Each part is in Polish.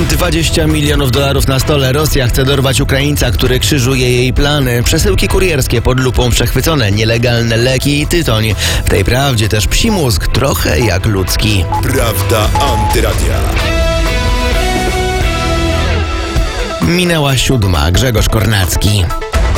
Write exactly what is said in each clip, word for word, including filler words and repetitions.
dwadzieścia milionów dolarów na stole. Rosja chce dorwać Ukraińca, który krzyżuje jej plany. Przesyłki kurierskie pod lupą przechwycone, nielegalne leki i tytoń. W tej prawdzie też psi mózg, trochę jak ludzki. Prawda Antyradia. Minęła siódma. Grzegorz Kornacki.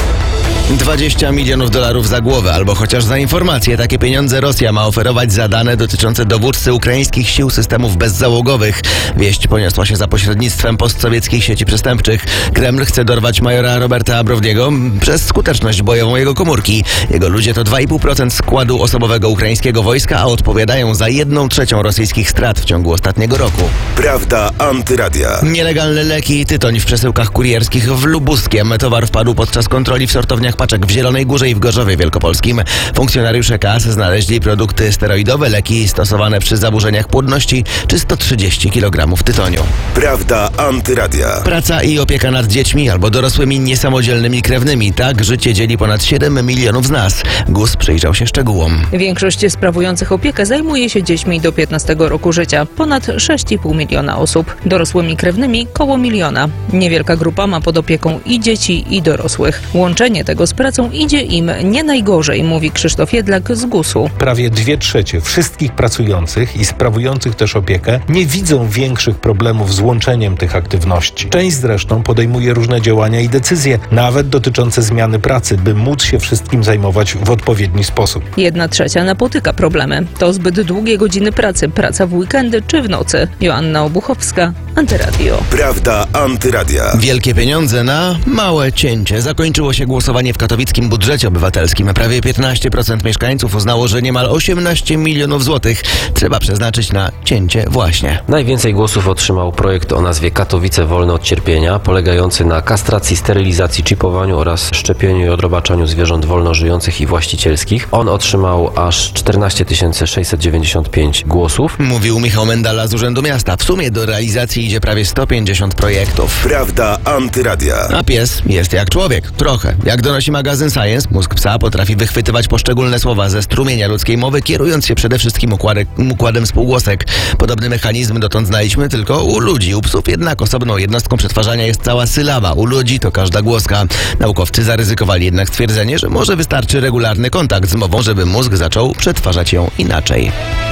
dwadzieścia milionów dolarów za głowę, albo chociaż za informację. Takie pieniądze Rosja ma oferować za dane dotyczące dowódcy ukraińskich sił systemów bezzałogowych. Wieść poniosła się za pośrednictwem postsowieckiej sieci przestępczych. Kreml chce dorwać majora Roberta Abrowniego przez skuteczność bojową jego komórki. Jego ludzie to dwa i pół procent składu osobowego ukraińskiego wojska, a odpowiadają za jedną trzecią rosyjskich strat w ciągu ostatniego roku. Prawda Antyradia. Nielegalne leki i tytoń w przesyłkach kurierskich w Lubuskiem. Towar wpadł podczas kontroli w sortowniach paczek w Zielonej Górze i w Gorzowie Wielkopolskim. Funkcjonariusze K A S znaleźli produkty steroidowe, leki stosowane przy zaburzeniach płodności czy sto trzydzieści kilogramów tytoniu. Prawda Antyradia. Praca i opieka nad dziećmi albo dorosłymi niesamodzielnymi krewnymi. Tak życie dzieli ponad siedem milionów z nas. G U S przyjrzał się szczegółom. Większość sprawujących opiekę zajmuje się dziećmi do piętnastego roku życia. Ponad sześć i pół miliona osób. Dorosłymi krewnymi koło miliona. Niewielka grupa ma pod opieką i dzieci, i dorosłych. Łączenie tego z pracą idzie im nie najgorzej, mówi Krzysztof Jedlak z G U S u. Prawie dwie trzecie wszystkich pracujących i sprawujących też opiekę nie widzą większych problemów z łączeniem tych aktywności. Część zresztą podejmuje różne działania i decyzje, nawet dotyczące zmiany pracy, by móc się wszystkim zajmować w odpowiedni sposób. Jedna trzecia napotyka problemy. To zbyt długie godziny pracy, praca w weekendy czy w nocy. Joanna Obuchowska, Antyradio. Prawda Antyradia. Wielkie pieniądze na małe cięcie. Zakończyło się głosowanie w katowickim budżecie obywatelskim. Prawie piętnaście procent mieszkańców uznało, że niemal osiemnaście milionów złotych trzeba przeznaczyć na cięcie właśnie. Najwięcej głosów otrzymał projekt o nazwie Katowice wolne od cierpienia, polegający na kastracji, sterylizacji, czipowaniu oraz szczepieniu i odrobaczaniu zwierząt wolno żyjących i właścicielskich. On otrzymał aż czternaście tysięcy sześćset dziewięćdziesiąt pięć głosów. Mówił Michał Mendala z Urzędu Miasta. W sumie do realizacji idzie prawie sto pięćdziesiąt projektów. Prawda Antyradia. A pies jest jak człowiek. Trochę. Jak donosi magazyn Science, mózg psa potrafi wychwytywać poszczególne słowa ze strumienia ludzkiej mowy, kierując się przede wszystkim układek, układem spółgłosek. Podobny mechanizm dotąd znaliśmy tylko u ludzi. U psów jednak osobną jednostką przetwarzania jest cała sylaba. U ludzi to każda głoska. Naukowcy zaryzykowali jednak stwierdzenie, że może wystarczy regularny kontakt z mową, żeby mózg zaczął przetwarzać ją inaczej.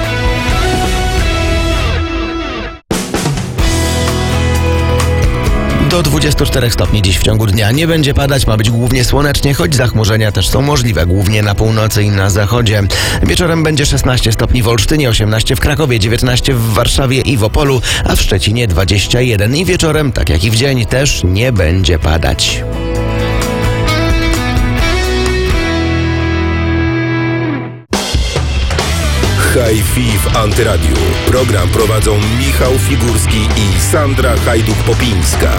Do dwudziestu czterech stopni dziś w ciągu dnia. Nie będzie padać, ma być głównie słonecznie, choć zachmurzenia też są możliwe, głównie na północy i na zachodzie. Wieczorem będzie szesnaście stopni w Olsztynie, osiemnaście w Krakowie, dziewiętnaście w Warszawie i w Opolu, a w Szczecinie dwadzieścia jeden. I wieczorem, tak jak i w dzień, też nie będzie padać. Hi-Fi w Antyradiu. Program prowadzą Michał Figurski i Sandra Hajduk-Popińska.